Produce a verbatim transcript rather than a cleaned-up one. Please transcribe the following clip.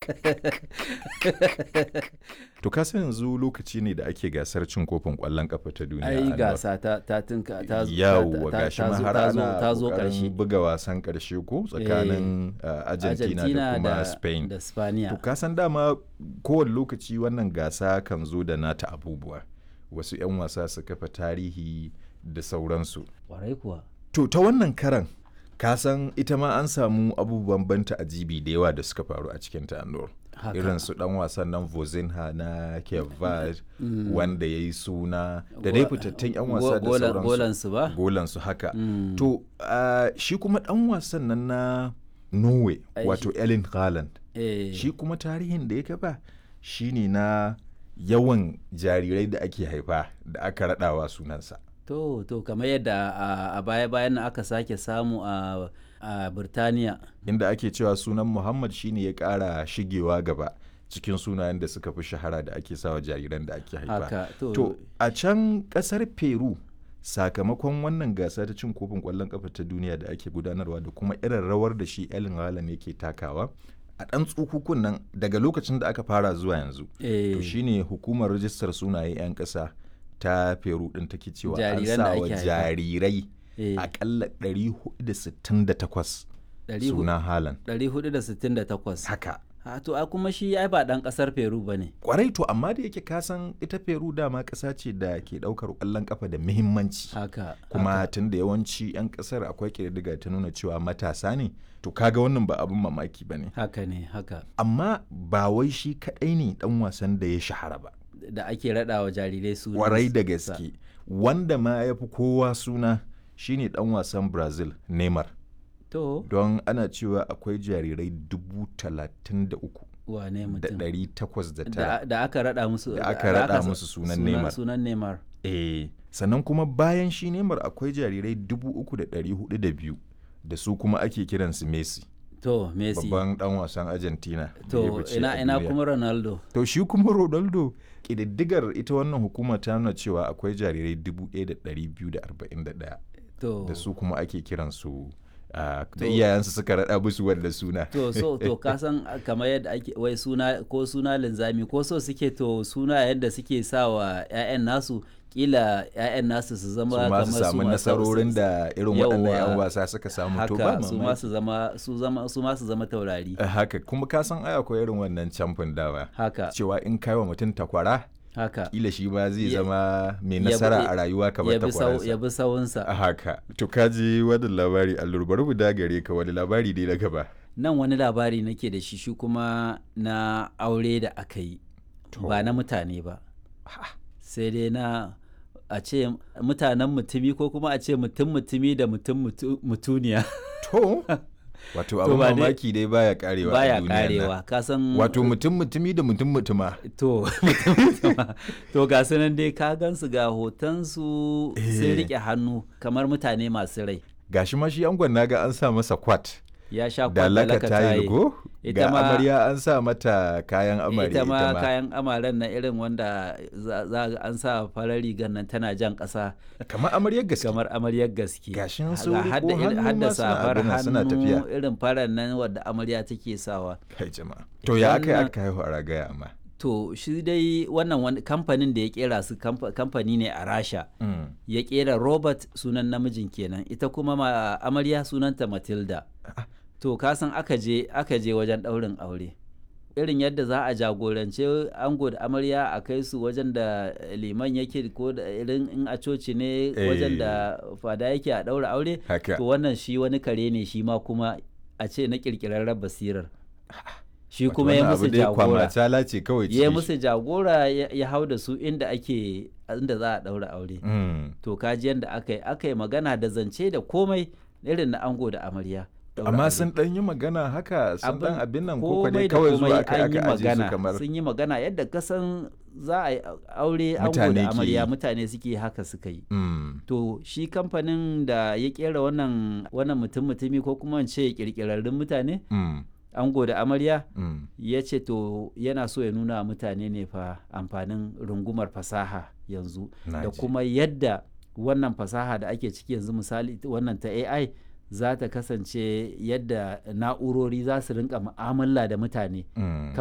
To ka san yanzu lokaci ne da ake gasar cin kofin ƙwallon ƙafa ta duniya. ai gasa ta ta tinka ta zo Yawwa gashi ma har ana ta zo ƙoƙarin ƙarshe buga wasan ƙarshe ko tsakanin uh, Argentina, da kuma Spain. da Spaniya. To ka san dama kowane lokaci wannan gasa kan zo da nata abubuwa. Wasu 'yan wasa su kafa tarihi da sauransu. Warai kuwa. To ta wannan karan ka san ita ma an samu abubuwan banta ajibi da yawa da suka faru a cikin ta Anur. Irin su dan wasan nan Vozinha na Cape Verde mm. wanda ya yi suna da dai fitattun 'yan wasa da sauransu. Golansu ba? Golansu haka. Mm. To uh, shi kuma dan wasan nan na Norway wato Erling Haaland. Eh. Shi kuma tarihin da ya kafa shine na yawan jarirai da ake haifa da aka raɗawa sunansa. To, to kamar yadda a baya-bayan aka sake samu a a Birtaniya. Inda ake cewa sunan Muhammad shine ya ƙara shigewa gaba cikin sunayen da suka fi shahara da ake sawa jariran da ake haifa. Haka, to, to a can ƙasar Peru sakamakon wannan gasa ta cin kofin ƙwallon ƙafa ta duniya da ake gudanarwa da kuma irin rawar da shi Erling Haaland yake takawa a ɗan tsukukun nan daga lokacin da aka fara zuwa yanzu. E. To shine hukumar rajistar sunaye 'yan ƙasa ta Peru ɗin take cewa an sa wa jarirai e. akalla ɗari hudu da sittin da takwas suna Haaland. ɗari hudu da sittin da takwas. Haka. Ha, to a kuma shi ai ba ɗan ƙasar Peru ba ne. Kwarai to amma da yake kasan ita Peru dama ƙasa ce da ke ɗaukar ƙwallon ƙafa da muhimmanci. Haka. Kuma tun da yawanci 'yan ƙasar akwai ƙididdiga ta nuna cewa matasa ne to kaga wannan ba abin mamaki ba ne. Haka ne haka. Amma ba wai shi kaɗai ne ɗan wasan da ya shahara ba. Da ake raɗa wa jarirai suna. Kwarai da gaske. Wanda ma ya fi kowa suna shine ɗan wasan Brazil Neymar. To. Don ana cewa akwai jarirai dubu talatin da uku. Wane mutum? Da ɗari takwas da tara. Da aka raɗa musu. Da aka raɗa musu sunan Neymar. Sunan Neymar. Eh, sannan kuma bayan shi Neymar akwai jarirai dubu uku da ɗari hudu da biyu da su kuma ake kiransu Messi. To, Messi. Babban ɗan wasan Argentina. To, ina ina kuma Ronaldo. To, shi kuma Ronaldo ƙididdigar ita wannan hukuma ta nuna cewa akwai jarirai dubu ɗaya da ɗari biyu da arba'in da ɗaya. To. Da su kuma ake kiransu Uh, da iyayensu suka raɗa musu wanda suna. To so to kasan kamar yadda ake wai suna ko suna linzami ko so suke to suna yadda suke sawa ƴaƴan nasu kila ƴaƴan nasu su zama kamar su samu nasarorin da irin waɗannan ƴan wasa suka samu to ba su ma su zama su zama su ma su zama taurari. Uh, haka kuma kasan ai akwai irin wannan camfin dawa. Haka. Cewa in kai wa mutum takwara haka kila shi ba zai zama mai nasara a rayuwa kamar takwaransa ya bi sawunsa haka to kaji wani labari allur bari mu dagare ka wani labari dai na gaba nan wani labari nake da shi shi kuma na aure da aka yi ba na mutane ba sai dai na a ce mutanen mutumi ko kuma a ce mutum mutumi da mutum mutuniya to wato abin mamaki dai baya karewa baya karewa kasan wato mutum mutumi da mutum mutuma to mutum mutuma to ga sunan dai ka gansu ga hotonsu sun rike hannu kamar mutane masu rai gashi ma shi angon naga an sa masa kwat ya sha da laka tayi go ga amarya an sa mata kayan amare ita ma kayan amaren na irin wanda za an sa farar rigar nan tana jan ƙasa kamar amaryar gaske kamar amaryar gaske gashin su ko hadda safar hannu irin farar nan wadda amarya take sawa kai jama'a to ya aka aka haihu a ragaya amma to shi dai wannan kamfanin da ya kera su kamfani ne a Rasha mm. ya kera Robert sunan namijin kenan ita kuma amarya sunanta Matilda to kasan aka je aka je wajen ɗaurin aure irin yadda za a jagorance ango da amarya a kai su wajen da liman yake ko da irin in a coci ne wajen da fada yake a ɗaura aure to wannan shi wani kare ne shi ma kuma a ce na ƙirƙirarren basirar shi kuma ya musu jagora ya musu jagora ya hau da su inda ake inda za a ɗaura aure to kaji yadda aka yi aka yi magana da zance da komai irin na ango da amarya amma sun dan yi magana haka sun dan abin nan ko dai kawai zuwa aka aka aje su kamar sun yi magana yadda kasan za a yi aure ango da amarya mutane suke haka suka yi mm. to shi kamfanin da ya kera wannan wannan mutum mutumi ko kuma ce kirkirarrun mutane mm. ango da amarya mm. ya ce to yana so ya nuna mutane ne fa amfanin rungumar fasaha yanzu da kuma yadda wannan fasaha da ake ciki yanzu misali wannan ta A I za ta kasance yadda na'urori za su rinka mu'amala da mutane. Mm.